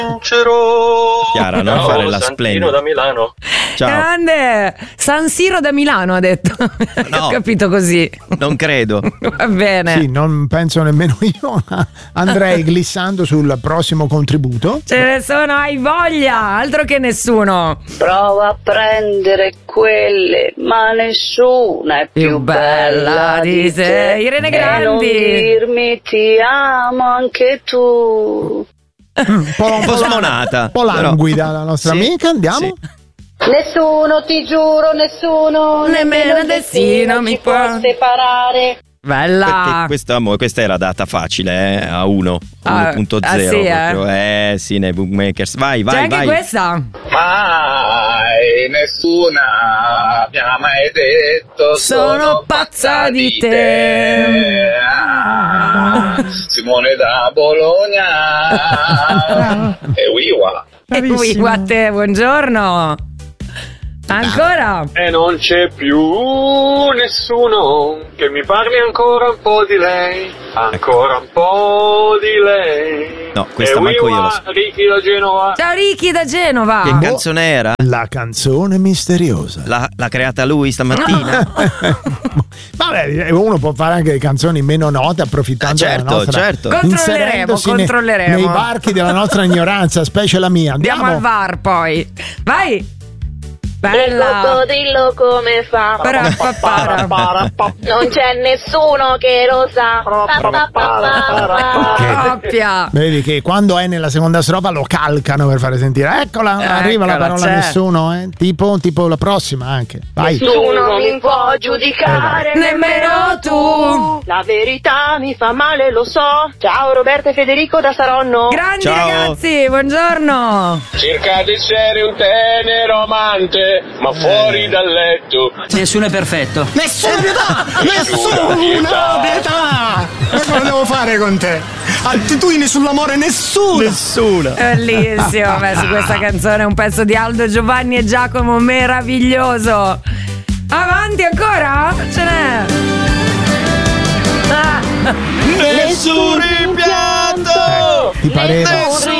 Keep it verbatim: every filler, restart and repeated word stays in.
Chiara, non Ciao, fare la Santino splendida. da Milano. Ciao. Grande San Siro da Milano, ha detto. No. Ho capito così. Non credo. Va bene. Sì, non penso nemmeno io. Andrei glissando sul prossimo contributo. Ce ne sono, hai voglia, altro che nessuno. Prova a prendere quelle, ma nessuna è più, Più bella di te. Irene E non Grandi. dirmi ti amo anche tu. Un po', Un po' smonata. un po' languida la nostra Sì, amica, andiamo. sì. Nessuno, ti giuro, nessuno, Nemmeno il destino mi ci può può separare. Perché Bella. questa, mo- questa era data facile, eh, a uno, Ah, uno punto zero. ah, sì, eh? proprio. eh sì, nei bookmakers. Vai, C'è vai, anche vai. questa. Mai nessuna mi ha mai detto Sono pazza di te. Ah, Simone da Bologna e Wiwa. E qui a te, buongiorno. Ancora? E non c'è più nessuno che mi parli ancora un po' di lei, ancora un po' di lei. No, questa E manco io Wiwa, lo so. Ricky da Genova. Ciao Ricky da Genova. Che canzone era? La canzone misteriosa. L'ha, l'ha creata lui stamattina? Vabbè, uno può fare anche canzoni meno note approfittando Ah, certo, della nostra certo. Controlleremo, inserendosi ne- controlleremo. nei varchi della nostra ignoranza, specie la mia. Andiamo Andiamo. al V A R poi. Vai. Il Bella. coccodrillo come fa? Para, pa, para. Non c'è nessuno che lo sa. Coppia. Vedi che quando è nella seconda strofa lo calcano per fare sentire. Eccola, arriva la Eccola, parola c'è. nessuno, eh? Tipo, tipo la prossima anche. Vai. Nessuno mi può giudicare, Nemmeno tu. La verità mi fa male, lo so. Ciao Roberta e Federico da Saronno. Grandi Ciao. ragazzi, buongiorno. Cerca di essere un tenero amante, ma fuori dal letto. Nessuno è perfetto. Nessuna pietà! Nessuna pietà! Ma cosa devo fare con te? Attitudine sull'amore, nessuna! Nessuna. Bellissimo, beh, su questa canzone un pezzo di Aldo, Giovanni e Giacomo meraviglioso. Avanti ancora? Ce n'è. Ah. Nessun rimpianto. Ti pareva? Nessun